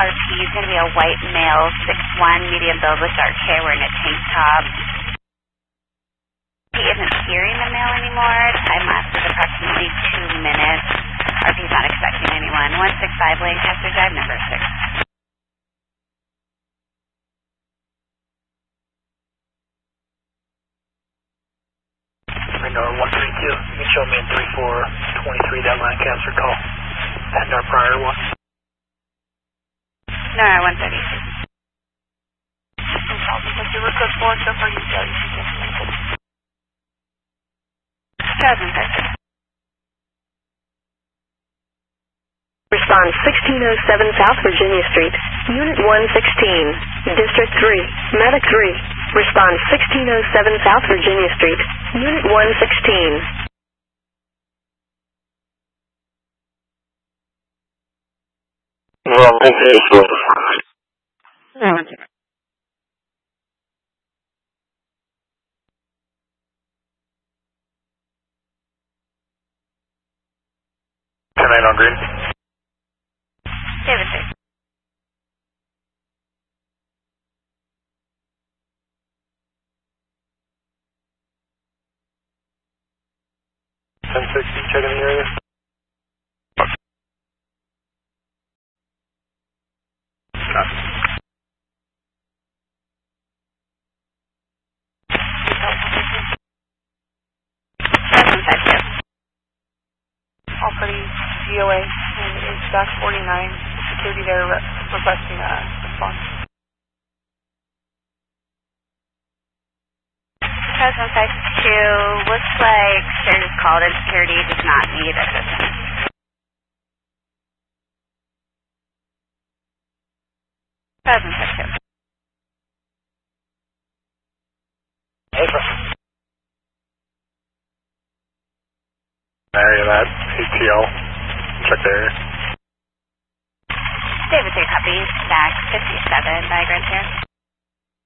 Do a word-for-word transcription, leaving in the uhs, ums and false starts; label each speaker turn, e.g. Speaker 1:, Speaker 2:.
Speaker 1: R P is going to be a white male, six one, medium build with dark hair, wearing a tank top. He isn't hearing the mail anymore. Time lapse is approximately two minutes. R P's not expecting anyone. one six five Lancaster Drive, number six.
Speaker 2: Radar one three two. You can show me in three four twenty-three that Lancaster call. And our prior one.
Speaker 1: No, one thirty-two.
Speaker 3: Request four, so far you got
Speaker 4: Respond sixteen oh seven South Virginia Street, Unit one sixteen, District three, Medic three. Respond sixteen oh seven South Virginia Street, Unit one sixteen.
Speaker 5: Well, okay, so
Speaker 2: ten nine on green.
Speaker 1: David six.
Speaker 2: ten sixty, checking the area. Copy.
Speaker 3: all pretty G O A, and it's dash forty-nine, security there re requesting a response.
Speaker 1: President five two, looks like there's called in security, does not need assistance. President five two.
Speaker 2: April. Area that A T L. Check the area.
Speaker 1: David three copies, stack fifty-seven, diagrams here.